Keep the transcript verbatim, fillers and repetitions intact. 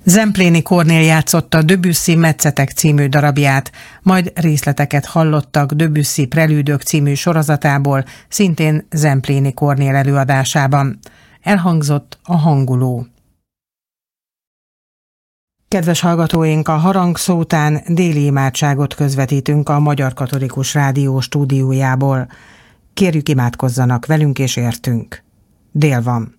Zempléni Kornél játszotta Debussy Metszetek című darabját, majd részleteket hallottak Debussy Prelűdök című sorozatából, szintén Zempléni Kornél előadásában. Elhangzott a hanguló. Kedves hallgatóink, a harangszó után déli imádságot közvetítünk a Magyar Katolikus Rádió stúdiójából. Kérjük, imádkozzanak velünk és értünk. Dél van.